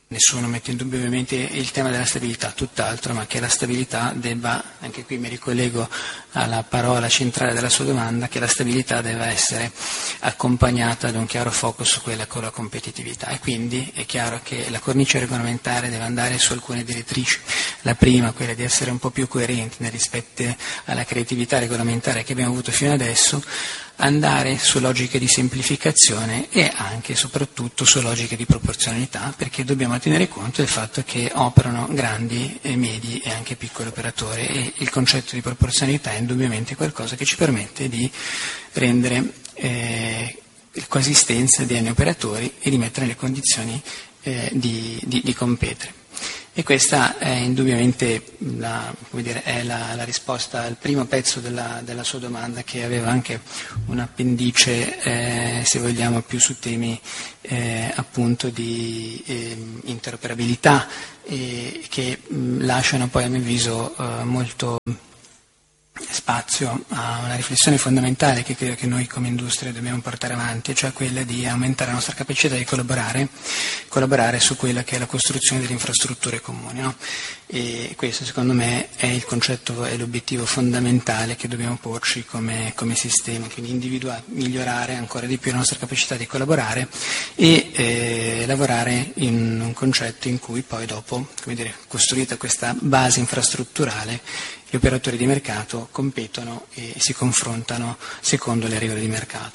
Nessuno mette in dubbio ovviamente il tema della stabilità, tutt'altro, ma che la stabilità debba, anche qui mi ricollego alla parola centrale della sua domanda, che la stabilità deve essere accompagnata da un chiaro focus su quella con la competitività, e quindi è chiaro che la cornice regolamentare deve andare su alcune direttrici. La prima, quella di essere un po' più coerenti rispetto alla creatività regolamentare che abbiamo avuto fino adesso, andare su logiche di semplificazione e anche e soprattutto su logiche di proporzionalità, perché dobbiamo tenere conto del fatto che operano grandi, medi e anche piccoli operatori, e il concetto di proporzionalità è indubbiamente qualcosa che ci permette di rendere coesistenza di N operatori e di mettere nelle condizioni di competere. E questa è indubbiamente è la risposta al primo pezzo della sua domanda, che aveva anche un appendice, se vogliamo, più su temi appunto di interoperabilità, che lasciano poi, a mio avviso, molto spazio a una riflessione fondamentale che credo che noi come industria dobbiamo portare avanti, cioè quella di aumentare la nostra capacità di collaborare su quella che è la costruzione delle infrastrutture comuni, no? E questo secondo me è il concetto, è l'obiettivo fondamentale che dobbiamo porci come sistema, quindi migliorare ancora di più la nostra capacità di collaborare e lavorare in un concetto in cui poi dopo, costruita questa base infrastrutturale, gli operatori di mercato competono e si confrontano secondo le regole di mercato.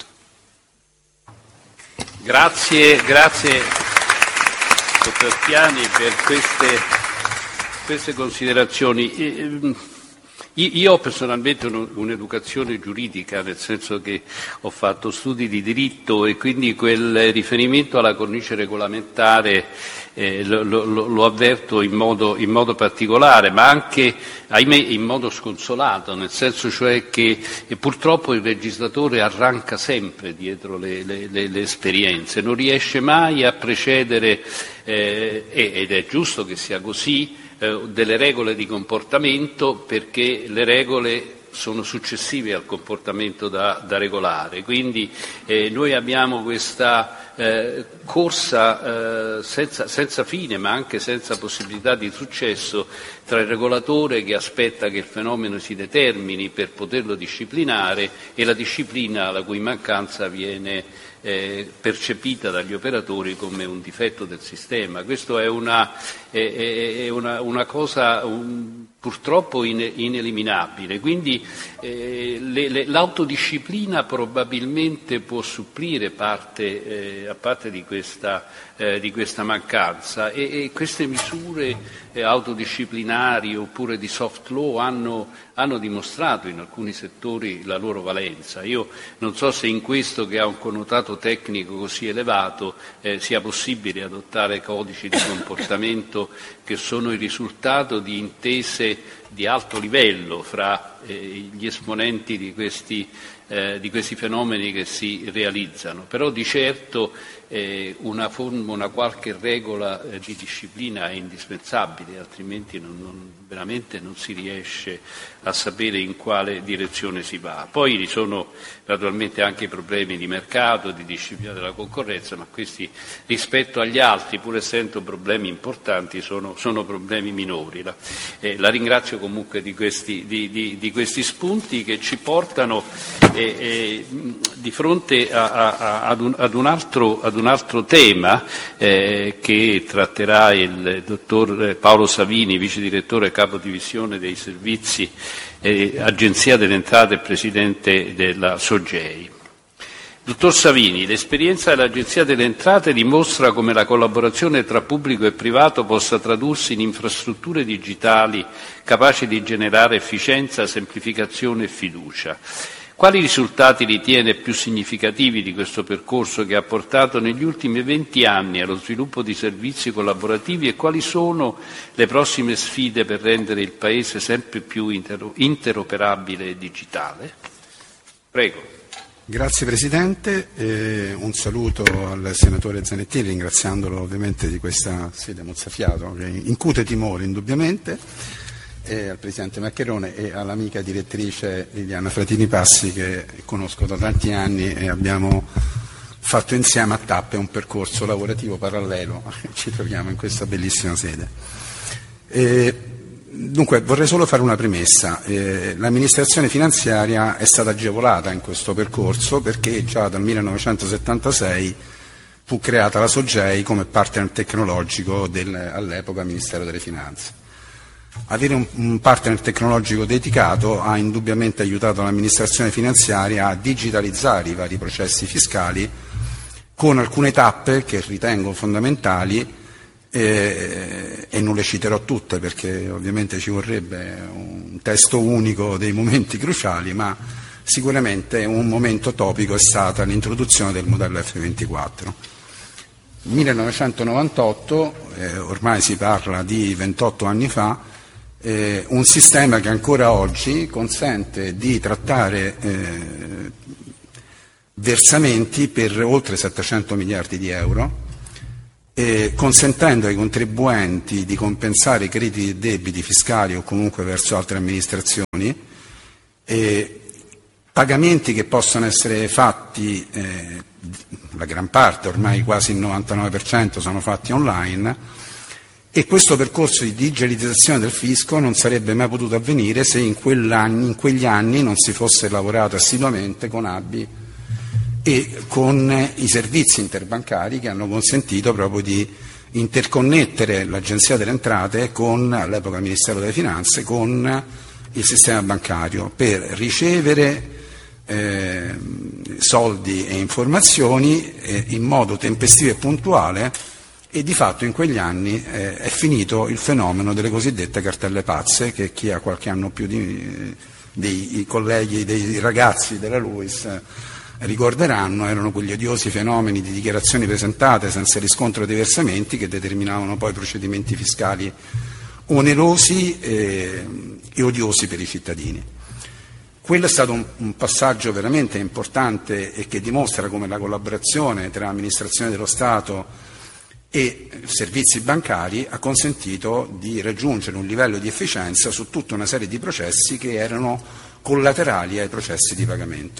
Grazie dottor Piani per queste considerazioni. Io ho personalmente un'educazione giuridica, nel senso che ho fatto studi di diritto e quindi quel riferimento alla cornice regolamentare lo avverto in modo particolare, ma anche, ahimè, in modo sconsolato, nel senso cioè che purtroppo il legislatore arranca sempre dietro le esperienze, non riesce mai a precedere, ed è giusto che sia così, delle regole di comportamento, perché le regole sono successive al comportamento da regolare. Quindi noi abbiamo questa corsa senza fine, ma anche senza possibilità di successo, tra il regolatore che aspetta che il fenomeno si determini per poterlo disciplinare e la disciplina la cui mancanza viene percepita dagli operatori come un difetto del sistema. Questo è una cosa purtroppo ineliminabile, quindi l'autodisciplina probabilmente può supplire a parte di questa mancanza, e queste misure autodisciplinari oppure di soft law hanno dimostrato in alcuni settori la loro valenza. Io non so se in questo, che ha un connotato tecnico così elevato, sia possibile adottare codici di comportamento che sono il risultato di intese di alto livello fra gli esponenti di questi fenomeni che si realizzano, però di certo una qualche regola di disciplina è indispensabile, altrimenti veramente non si riesce a sapere in quale direzione si va. Poi ci sono naturalmente anche problemi di mercato, di disciplina della concorrenza, ma questi rispetto agli altri, pur essendo problemi importanti, sono problemi minori. La ringrazio comunque di questi spunti che ci portano di fronte ad un altro tema che tratterà il dottor Paolo Savini, vice direttore capo divisione dei servizi Agenzia delle Entrate e presidente della SOGEI. Dottor Savini, l'esperienza dell'Agenzia delle Entrate dimostra come la collaborazione tra pubblico e privato possa tradursi in infrastrutture digitali capaci di generare efficienza, semplificazione e fiducia. Quali risultati ritiene più significativi di questo percorso che ha portato negli ultimi 20 anni allo sviluppo di servizi collaborativi, e quali sono le prossime sfide per rendere il Paese sempre più interoperabile e digitale? Prego. Grazie Presidente, un saluto al Senatore Zanettini, ringraziandolo ovviamente di questa sfida mozzafiato che incute timore indubbiamente, al Presidente Maccherone e all'amica direttrice Liliana Fratini Passi, che conosco da tanti anni e abbiamo fatto insieme a tappe, un percorso lavorativo parallelo. Ci troviamo in questa bellissima sede. Dunque vorrei solo fare una premessa. L'amministrazione finanziaria è stata agevolata in questo percorso perché già dal 1976 fu creata la SOGEI come partner tecnologico all'epoca Ministero delle Finanze. Avere un partner tecnologico dedicato ha indubbiamente aiutato l'amministrazione finanziaria a digitalizzare i vari processi fiscali con alcune tappe che ritengo fondamentali e non le citerò tutte perché ovviamente ci vorrebbe un testo unico dei momenti cruciali, ma sicuramente un momento topico è stata l'introduzione del modello F24. 1998, ormai si parla di 28 anni fa, un sistema che ancora oggi consente di trattare versamenti per oltre 700 miliardi di euro, consentendo ai contribuenti di compensare crediti e debiti fiscali o comunque verso altre amministrazioni, pagamenti che possono essere fatti, la gran parte, ormai quasi il 99% sono fatti online, e questo percorso di digitalizzazione del fisco non sarebbe mai potuto avvenire se in quegli anni non si fosse lavorato assiduamente con ABI e con i servizi interbancari che hanno consentito proprio di interconnettere l'Agenzia delle Entrate con, all'epoca, il Ministero delle Finanze, con il sistema bancario per ricevere soldi e informazioni in modo tempestivo e puntuale, e di fatto in quegli anni è finito il fenomeno delle cosiddette cartelle pazze, che chi ha qualche anno più dei colleghi, dei ragazzi della LUIS ricorderanno. Erano quegli odiosi fenomeni di dichiarazioni presentate senza riscontro dei versamenti che determinavano poi procedimenti fiscali onerosi e odiosi per i cittadini. Quello è stato un passaggio veramente importante e che dimostra come la collaborazione tra amministrazione dello Stato e servizi bancari ha consentito di raggiungere un livello di efficienza su tutta una serie di processi che erano collaterali ai processi di pagamento.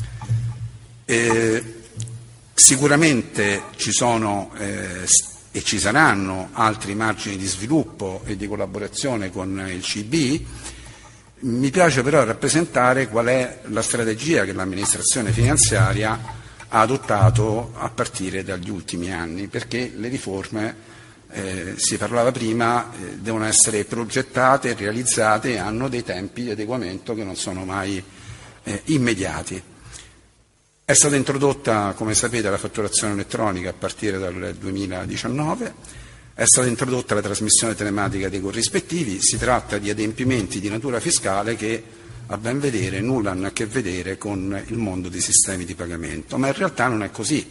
Sicuramente ci sono e ci saranno altri margini di sviluppo e di collaborazione con il CBI. Mi piace però rappresentare qual è la strategia che l'amministrazione finanziaria ha adottato a partire dagli ultimi anni, perché le riforme, si parlava prima, devono essere progettate, realizzate e hanno dei tempi di adeguamento che non sono mai immediati. È stata introdotta, come sapete, la fatturazione elettronica a partire dal 2019, è stata introdotta la trasmissione telematica dei corrispettivi. Si tratta di adempimenti di natura fiscale che, a ben vedere, nulla hanno a che vedere con il mondo dei sistemi di pagamento, ma in realtà non è così,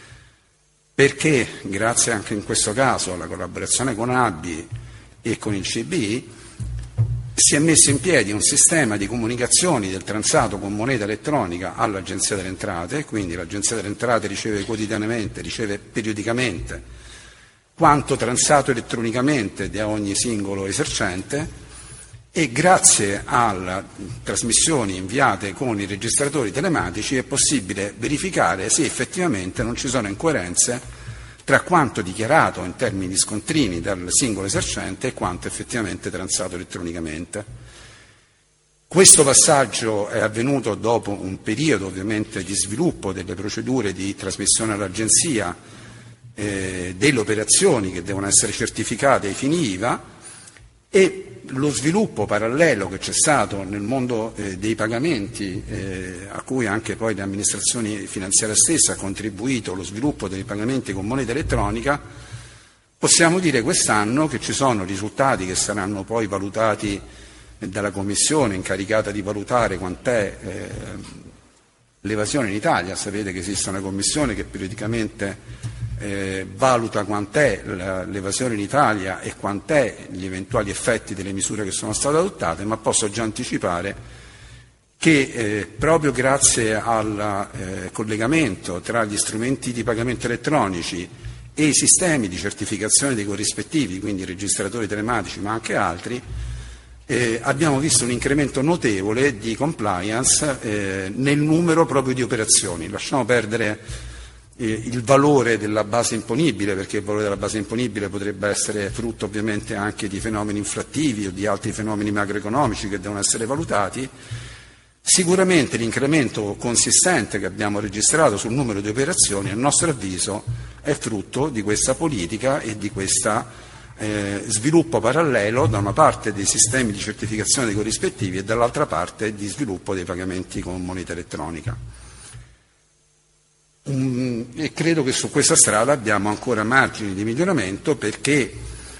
perché grazie anche in questo caso alla collaborazione con ABI e con il CBI si è messo in piedi un sistema di comunicazioni del transato con moneta elettronica all'Agenzia delle Entrate, quindi l'Agenzia delle Entrate riceve quotidianamente, riceve periodicamente quanto transato elettronicamente da ogni singolo esercente, e grazie alle trasmissioni inviate con i registratori telematici è possibile verificare se effettivamente non ci sono incoerenze tra quanto dichiarato in termini di scontrini dal singolo esercente e quanto effettivamente transato elettronicamente. Questo passaggio è avvenuto dopo un periodo ovviamente di sviluppo delle procedure di trasmissione all'Agenzia delle operazioni che devono essere certificate ai fini IVA, e lo sviluppo parallelo che c'è stato nel mondo dei pagamenti, a cui anche poi le amministrazioni finanziarie stesse ha contribuito, lo sviluppo dei pagamenti con moneta elettronica. Possiamo dire quest'anno che ci sono risultati che saranno poi valutati dalla Commissione incaricata di valutare quant'è l'evasione in Italia. Sapete che esiste una Commissione che periodicamente valuta quant'è l'evasione in Italia e quant'è gli eventuali effetti delle misure che sono state adottate, ma posso già anticipare che proprio grazie al collegamento tra gli strumenti di pagamento elettronici e i sistemi di certificazione dei corrispettivi, quindi registratori telematici ma anche altri, abbiamo visto un incremento notevole di compliance nel numero proprio di operazioni. Lasciamo perdere il valore della base imponibile, perché il valore della base imponibile potrebbe essere frutto ovviamente anche di fenomeni inflattivi o di altri fenomeni macroeconomici che devono essere valutati. Sicuramente l'incremento consistente che abbiamo registrato sul numero di operazioni, a nostro avviso, è frutto di questa politica e di questo sviluppo parallelo, da una parte dei sistemi di certificazione dei corrispettivi e dall'altra parte di sviluppo dei pagamenti con moneta elettronica. E credo che su questa strada abbiamo ancora margini di miglioramento, perché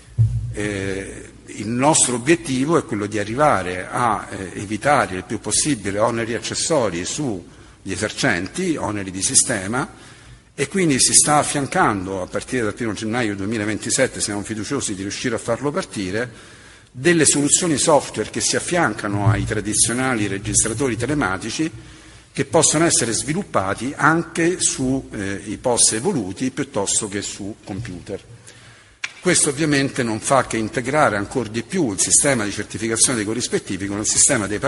il nostro obiettivo è quello di arrivare a evitare il più possibile oneri accessori sugli esercenti, oneri di sistema, e quindi si sta affiancando, a partire dal 1 gennaio 2027, siamo fiduciosi di riuscire a farlo partire, delle soluzioni software che si affiancano ai tradizionali registratori telematici, che possono essere sviluppati anche sui POS evoluti piuttosto che su computer. Questo ovviamente non fa che integrare ancora di più il sistema di certificazione dei corrispettivi con il sistema dei pagamenti